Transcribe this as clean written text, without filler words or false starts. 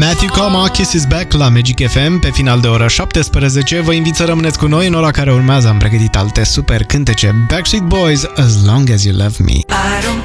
Matthew Coma, Kiss Is Back la Magic FM pe final de ora 17. Vă invit să rămâneți cu noi în ora care urmează. Am pregătit alte super cântece. Backstreet Boys, As Long As You Love Me.